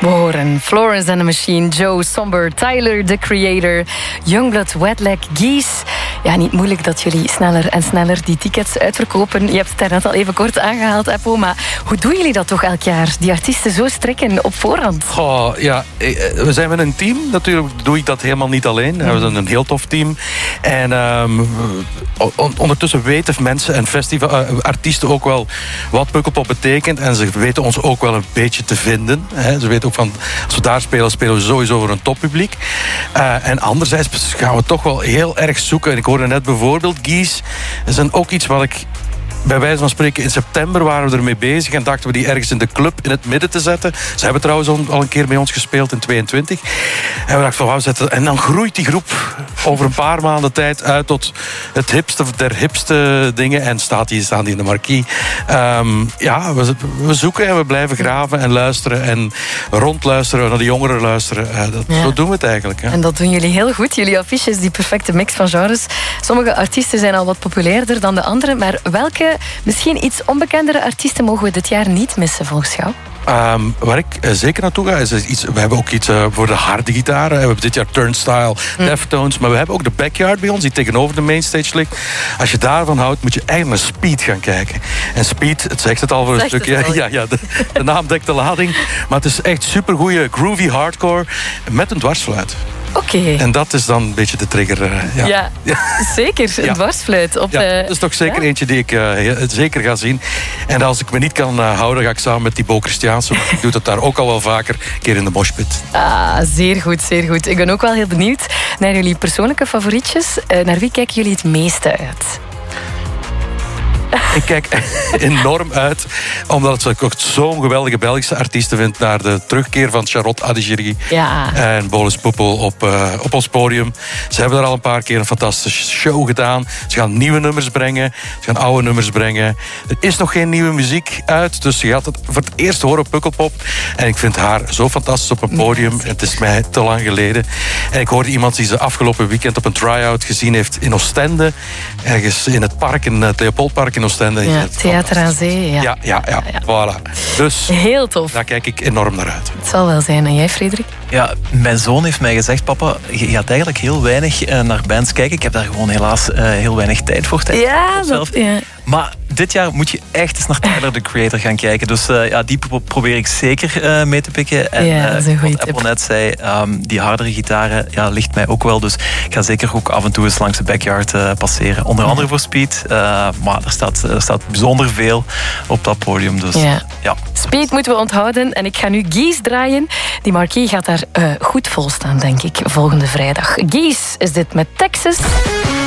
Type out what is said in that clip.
horen. Florence and the Machine, Joe Somber, Tyler, The Creator, Youngblood, Wetlag, Geese. Ja, niet moeilijk dat jullie sneller en sneller die tickets uitverkopen. Je hebt het daarnet al even kort aangehaald, Eppo. Maar hoe doen jullie dat toch elk jaar? Die artiesten zo strikken op voorhand? Ja, we zijn met een team. Natuurlijk doe ik dat helemaal niet alleen. We zijn een heel tof team. En ondertussen weten mensen en artiesten ook wel wat Pukkelpop betekent. En ze weten ons ook wel een beetje te vinden. Ze weten ook van, als we daar spelen, spelen we sowieso voor een toppubliek. En anderzijds gaan we toch wel heel erg zoeken. En ik hoorde net bijvoorbeeld Geese. Dat is dan ook iets wat ik... Bij wijze van spreken, in september waren we ermee bezig en dachten we die ergens in de club in het midden te zetten. Ze hebben trouwens al een keer bij ons gespeeld in 22. En we dachten van, wauw, zetten. En dan groeit die groep over een paar maanden tijd uit tot het hipste der hipste dingen. En staan die in de marquee. We zoeken en we blijven graven en luisteren. En rondluisteren, naar de jongeren luisteren. Zo doen we het eigenlijk. Hè. En dat doen jullie heel goed. Jullie affiches, die perfecte mix van genres. Sommige artiesten zijn al wat populairder dan de anderen. Maar welke misschien iets onbekendere artiesten mogen we dit jaar niet missen volgens jou? Waar ik zeker naartoe ga, is iets. We hebben ook iets voor de harde gitaren. We hebben dit jaar Turnstile, Deftones. Maar we hebben ook de Backyard bij ons, die tegenover de mainstage ligt. Als je daarvan houdt, moet je eigenlijk naar Speed gaan kijken. En Speed, het zegt het al voor een stukje. De naam dekt de lading. Maar het is echt supergoeie groovy hardcore met een dwarsfluit. Oké. En dat is dan een beetje de trigger. Ja, zeker. Een dwarsfluit. Dat is toch zeker eentje die ik zeker ga zien. En als ik me niet kan houden, ga ik samen met Thibaut Christiaanse. Ik doe dat daar ook al wel vaker. Een keer in de moshpit. Zeer goed, zeer goed. Ik ben ook wel heel benieuwd naar jullie persoonlijke favorietjes. Naar wie kijken jullie het meeste uit? Ik kijk enorm uit, omdat ik ook zo'n geweldige Belgische artiesten vind, naar de terugkeer van Charlotte Adigéry en Boris Poepel op ons podium. Ze hebben er al een paar keer een fantastische show gedaan. Ze gaan nieuwe nummers brengen, ze gaan oude nummers brengen. Er is nog geen nieuwe muziek uit, dus je gaat het voor het eerst horen op Pukkelpop. En ik vind haar zo fantastisch op een podium. Het is mij te lang geleden. En ik hoorde iemand die ze afgelopen weekend op een try-out gezien heeft in Oostende. Ergens in het park, in het Leopoldpark in Oostende. Ja, Theater aan Zee. Ja. Voilà. Dus heel tof. Daar kijk ik enorm naar uit. Het zal wel zijn. En jij, Frederik? Ja, mijn zoon heeft mij gezegd, papa, je gaat eigenlijk heel weinig naar bands kijken. Ik heb daar gewoon helaas heel weinig tijd voor. Maar dit jaar moet je echt eens naar Tyler, The Creator gaan kijken. Dus die probeer ik zeker mee te pikken. En dat is een goede wat Apple net zei, die hardere gitaren ligt mij ook wel. Dus ik ga zeker ook af en toe eens langs de Backyard passeren. Onder andere voor Speed. Maar er staat bijzonder veel op dat podium. Dus, Speed moeten we onthouden. En ik ga nu Geese draaien. Die marquee gaat daar goed vol staan, denk ik, volgende vrijdag. Geese is dit met Texas.